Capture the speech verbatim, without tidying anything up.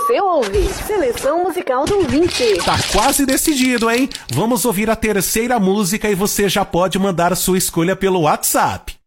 Você ouve Seleção Musical do ouvinte. Tá quase decidido, hein? Vamos ouvir a terceira música e você já pode mandar a sua escolha pelo WhatsApp.